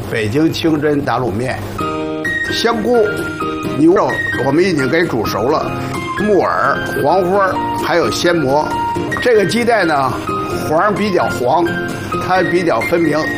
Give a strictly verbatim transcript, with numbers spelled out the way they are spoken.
北京清真打卤面。香菇、牛肉我们已经给煮熟了，木耳、黄花还有鲜蘑。这个鸡蛋呢，黄比较黄，它比较分明。